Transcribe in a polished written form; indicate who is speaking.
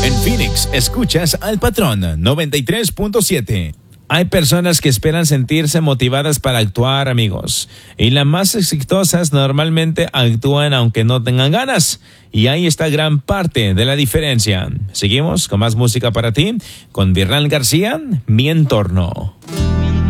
Speaker 1: En Phoenix, escuchas al Patrón 93.7. Hay personas que esperan sentirse motivadas para actuar, amigos. Y las más exitosas normalmente actúan aunque no tengan ganas. Y ahí está gran parte de la diferencia. Seguimos con más música para ti, con Virral García, Mi Entorno.